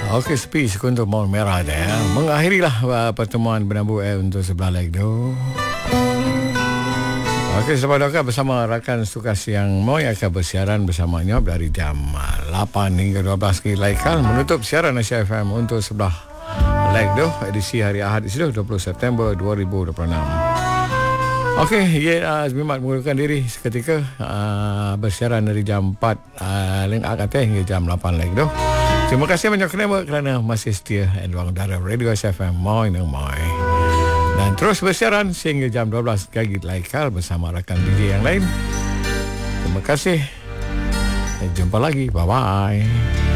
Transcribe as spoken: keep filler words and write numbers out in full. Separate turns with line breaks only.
Okey, sepi sekuntur Mawar Merah dah ya. Mengakhirilah uh, pertemuan Bernambu eh, untuk sebelah leg tu. Okey, selamat datang bersama rakan Sukas yang Moy akan bersiaran bersamanya dari jam lapan hingga dua belas kali laikal menutup siaran Asia F M untuk sebelah leg tu edisi hari Ahad itu dua puluh September dua ribu dua puluh enam. Okey, ya, Azmimat mengundurkan diri seketika uh, bersiaran dari jam empat uh, lengah kata hingga jam lapan leg tu. Terima kasih banyak kerana masih setia di ruang udara Radio S F M Moy dan Moy. Dan terus bersiaran sehingga jam dua belas kali laikal bersama rakan D J yang lain. Terima kasih. Jumpa lagi. Bye-bye.